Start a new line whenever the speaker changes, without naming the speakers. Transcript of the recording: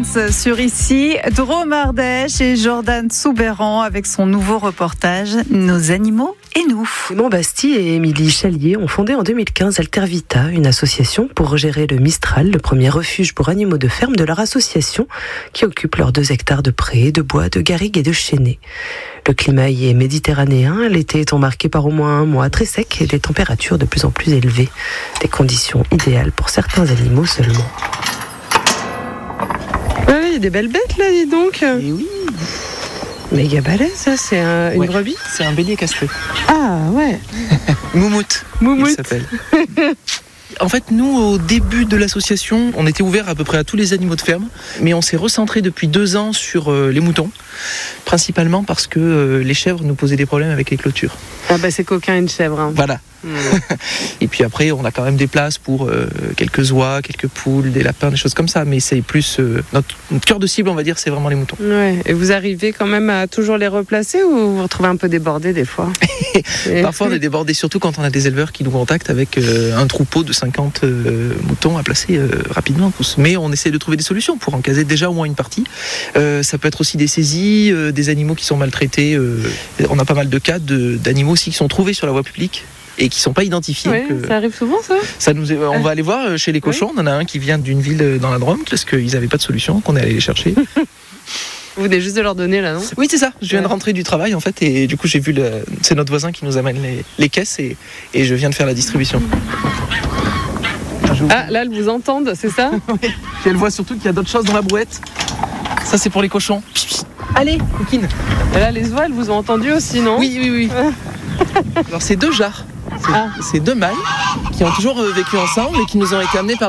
sur ici, Drôme Ardèche et Jordan Soubeyran avec son nouveau reportage Nos animaux et nous.
Simon Basti et Émilie Chalier ont fondé en 2015 Altervita, une association pour gérer le Mistral, le premier refuge pour animaux de ferme de leur association qui occupe leurs 2 hectares de prés, de bois, de garrigues et de chênaies. Le climat y est méditerranéen, l'été étant marqué par au moins un mois très sec et des températures de plus en plus élevées. Des conditions idéales pour certains animaux seulement.
Il y a des belles bêtes là, dis donc.
Et oui.
Méga balèze, ça, c'est une brebis.
C'est un bélier castré.
Ah ouais.
Moumout. Il s'appelle. En fait, nous, au début de l'association, on était ouvert à peu près à tous les animaux de ferme, mais on s'est recentré depuis 2 ans sur les moutons, principalement parce que les chèvres nous posaient des problèmes avec les clôtures.
Ah bah c'est coquin une chèvre. Hein.
Voilà. Et puis après, on a quand même des places pour quelques oies, quelques poules, des lapins, des choses comme ça, mais c'est plus notre cœur de cible, on va dire, c'est vraiment les moutons.
Ouais. Et vous arrivez quand même à toujours les replacer ou vous vous retrouvez un peu débordés des fois?
Parfois, on est débordés, surtout quand on a des éleveurs qui nous contactent avec un troupeau de 50 moutons à placer rapidement tous. Mais on essaie de trouver des solutions pour en caser déjà au moins une partie. Ça peut être aussi des saisies, des animaux qui sont maltraités. On a pas mal de cas d'animaux aussi qui sont trouvés sur la voie publique et qui ne sont pas identifiés.
Oui, ça arrive souvent ça
on va aller voir chez les cochons. On en a un qui vient d'une ville dans la Drôme parce qu'ils n'avaient pas de solution, qu'on est allé les chercher.
Vous venez juste de leur donner là, non?
Oui, c'est ça. Je viens de rentrer du travail en fait et du coup j'ai vu c'est notre voisin qui nous amène les caisses et je viens de faire la distribution.
Ah, là, elles vous entendent, c'est ça?
Oui. Puis elles voient surtout qu'il y a d'autres choses dans la brouette. Ça, c'est pour les cochons. Allez, coquine.
Et là, les oies, elles vous ont entendu aussi, non?
Oui. Alors, c'est 2 jarres. C'est 2 mâles qui ont toujours vécu ensemble et qui nous ont été amenés par